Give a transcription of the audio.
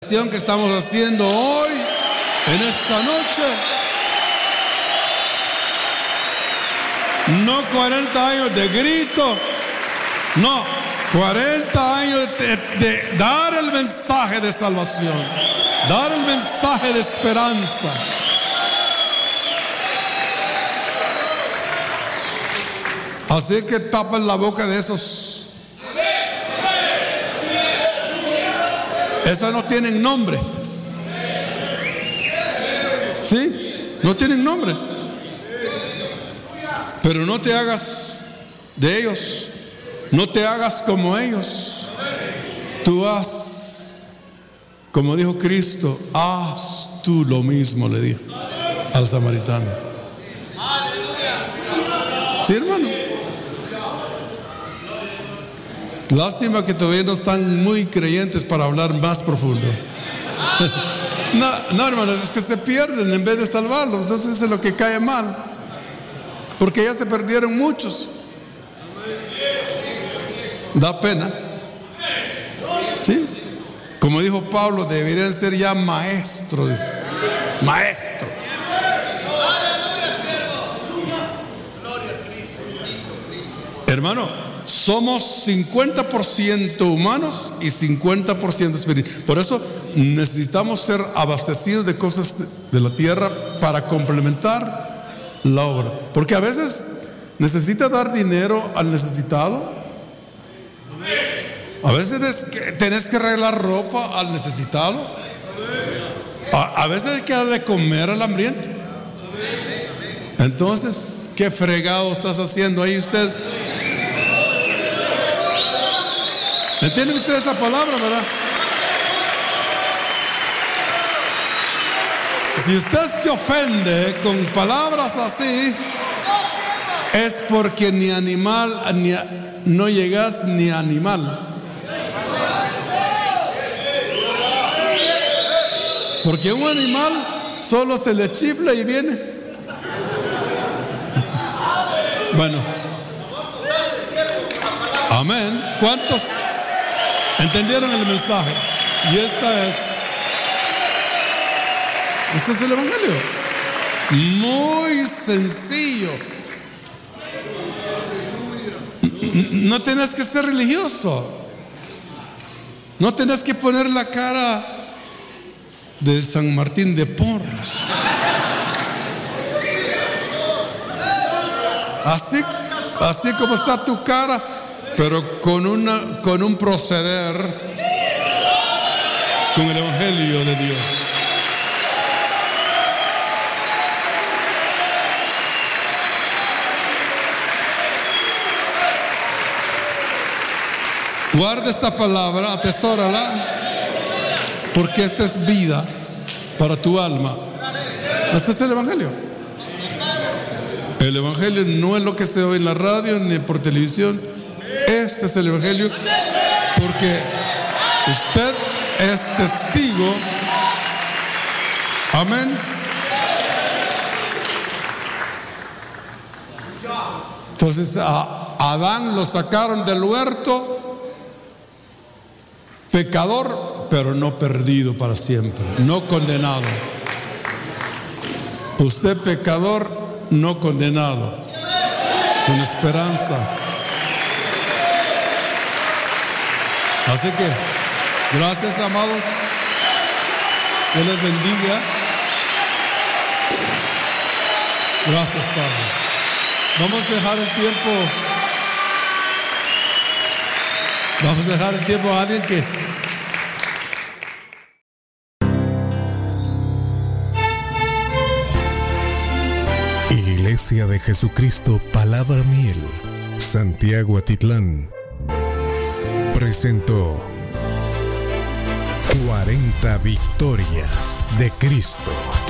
Que estamos haciendo hoy, en esta noche. No 40 años de grito, no, 40 años de dar el mensaje de salvación, dar el mensaje de esperanza. Así que tapen la boca de esos. Esos no tienen nombres. ¿Sí? No tienen nombre. Pero no te hagas de ellos. No te hagas como ellos. Tú haz, como dijo Cristo, haz tú lo mismo, le dijo al samaritano. ¿Sí, hermano? Lástima que todavía no están muy creyentes para hablar más profundo. No, hermanos, es que se pierden en vez de salvarlos. Entonces es lo que cae mal, porque ya se perdieron muchos. Da pena. ¿Sí? Como dijo Pablo, deberían ser ya maestros. Maestro. Hermano, somos 50% humanos y 50% espirituales. Por eso necesitamos ser abastecidos de cosas de la tierra para complementar la obra. Porque a veces necesita dar dinero al necesitado. A veces tenés que arreglar ropa al necesitado. A veces hay que darle de comer al hambriento. Entonces, ¿qué fregado estás haciendo ahí usted? ¿Entienden ustedes esa palabra, verdad? Si usted se ofende con palabras así, es porque ni animal, no llegas ni animal. Porque un animal solo se le chifla y viene. Bueno. Amén. ¿Cuántos entendieron el mensaje? Y este es el evangelio. Muy sencillo. No tenés que ser religioso. No tenés que poner la cara de San Martín de Porres. Así como está tu cara, pero con un proceder con el evangelio de Dios. Guarda esta palabra, atesórala, porque esta es vida para tu alma. Este es el evangelio. El evangelio no es lo que se oye en la radio ni por televisión. Este es el evangelio, porque usted es testigo. Amén. Entonces a Adán lo sacaron del huerto, pecador, pero no perdido para siempre, no condenado. Usted pecador, no condenado, con esperanza. Así que, gracias, amados. Dios les bendiga. Gracias, Padre. Vamos a dejar el tiempo. Vamos a dejar el tiempo a alguien que... Iglesia de Jesucristo Palabra Miel, Santiago Atitlán, presentó 40 victorias de Cristo.